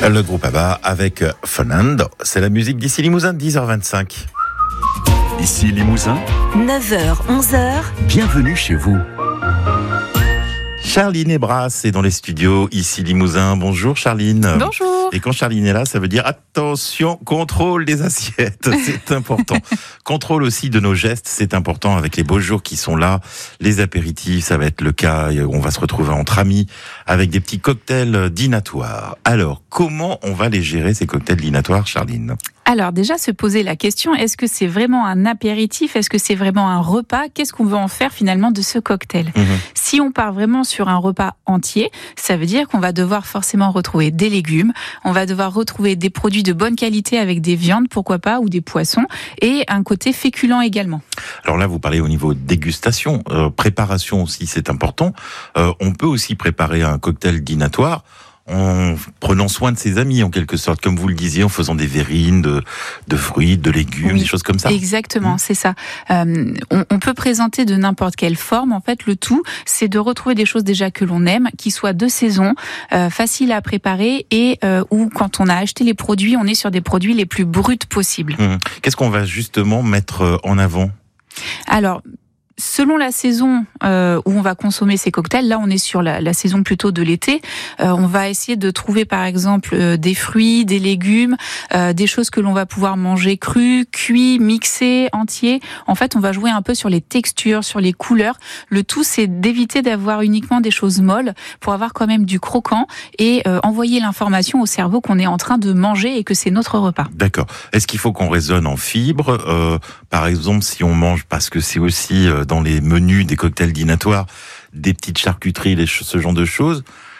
Le groupe ABBA avec Fernando. C'est la musique d'ici Limousin, 10h25. Ici Limousin, 9h, 11h. bienvenue chez vous. Charline Ebras est dans les studios, ici Limousin. Bonjour Charline. Bonjour. Et quand Charline est là, ça veut dire attention, contrôle des assiettes, c'est important. Contrôle aussi de nos gestes, c'est important avec les beaux jours qui sont là. Les apéritifs, ça va être le cas, on va se retrouver entre amis avec des petits cocktails dînatoires. Alors, comment on va les gérer ces cocktails dînatoires, Charline ? Alors déjà, se poser la question, est-ce que c'est vraiment un apéritif ? Est-ce que c'est vraiment un repas ? Qu'est-ce qu'on veut en faire finalement de ce cocktail ? Si on part vraiment sur un repas entier, ça veut dire qu'on va devoir forcément retrouver des légumes, on va devoir retrouver des produits de bonne qualité avec des viandes, pourquoi pas, ou des poissons, et un côté féculent également. Alors là, vous parlez au niveau dégustation, préparation aussi, c'est important. On peut aussi préparer un cocktail dînatoire en prenant soin de ses amis, en quelque sorte, comme vous le disiez, en faisant des verrines de fruits, de légumes, Oui, des choses comme ça. Exactement, c'est ça. On peut présenter de n'importe quelle forme. En fait, le tout, c'est de retrouver des choses déjà que l'on aime, qui soient de saison, faciles à préparer et où, quand on a acheté les produits, on est sur des produits les plus bruts possibles. Qu'est-ce qu'on va justement mettre en avant ? Alors, selon la saison où on va consommer ces cocktails, là on est sur la saison plutôt de l'été, on va essayer de trouver par exemple des fruits, des légumes, des choses que l'on va pouvoir manger crues, cuits, mixés, entiers. En fait, on va jouer un peu sur les textures, sur les couleurs. Le tout, c'est d'éviter d'avoir uniquement des choses molles pour avoir quand même du croquant et envoyer l'information au cerveau qu'on est en train de manger et que c'est notre repas. D'accord. Est-ce qu'il faut qu'on raisonne en fibres ? Par exemple, si on mange, parce que c'est aussi dans les menus des cocktails dînatoires, des petites charcuteries, ce genre de choses.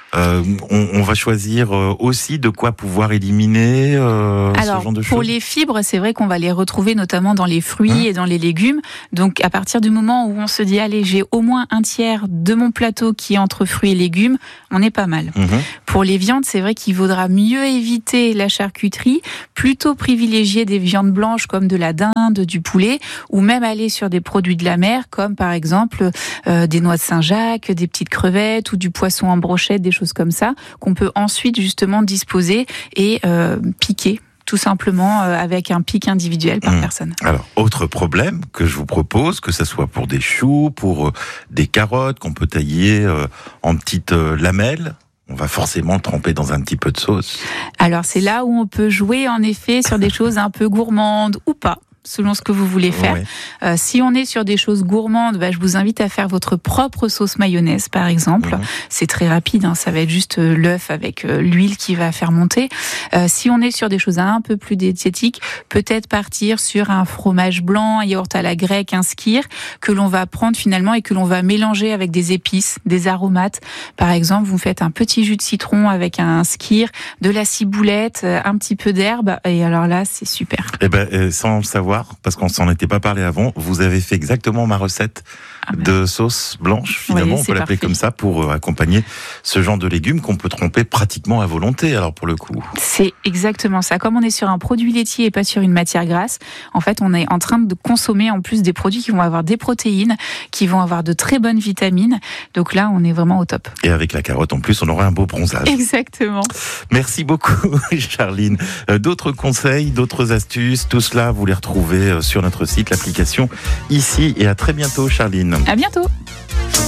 On va choisir aussi de quoi pouvoir éliminer Alors, ce genre de choses. pour les fibres, c'est vrai qu'on va les retrouver notamment dans les fruits et dans les légumes. Donc, à partir du moment où on se dit, allez, j'ai au moins un tiers de mon plateau qui est entre fruits et légumes, on est pas mal. Pour les viandes, c'est vrai qu'il vaudra mieux éviter la charcuterie, plutôt privilégier des viandes blanches comme de la dinde, du poulet, ou même aller sur des produits de la mer, comme par exemple des noix de Saint-Jacques, des petites crevettes ou du poisson en brochette, des choses comme ça, qu'on peut ensuite justement disposer et piquer, tout simplement avec un pic individuel par personne. Alors, autre problème que je vous propose, que ce soit pour des choux, pour des carottes qu'on peut tailler en petites lamelles, on va forcément le tremper dans un petit peu de sauce. Alors, c'est là où on peut jouer en effet sur des choses un peu gourmandes ou pas, selon ce que vous voulez faire. Ouais. Si on est sur des choses gourmandes, je vous invite à faire votre propre sauce mayonnaise, par exemple. C'est très rapide, ça va être juste l'œuf avec l'huile qui va faire monter. Si on est sur des choses un peu plus diététiques, peut-être partir sur un fromage blanc, un yaourt à la grecque, un skyr, que l'on va prendre finalement et que l'on va mélanger avec des épices, des aromates. Par exemple, vous faites un petit jus de citron avec un skyr, de la ciboulette, un petit peu d'herbe, et alors là, c'est super. Sans le savoir, parce qu'on s'en était pas parlé avant, vous avez fait exactement ma recette de sauce blanche, finalement, Oui, on peut l'appeler parfait. comme ça, pour accompagner ce genre de légumes qu'on peut tremper pratiquement à volonté, alors pour le coup. C'est exactement ça. Comme on est sur un produit laitier et pas sur une matière grasse, en fait, on est en train de consommer en plus des produits qui vont avoir des protéines, qui vont avoir de très bonnes vitamines. Donc là, on est vraiment au top. Et avec la carotte, en plus, on aura un beau bronzage. Exactement. Merci beaucoup, Charline. D'autres conseils, d'autres astuces, tout cela, vous les retrouvez sur notre site, l'application ici. Et à très bientôt, Charline. À bientôt.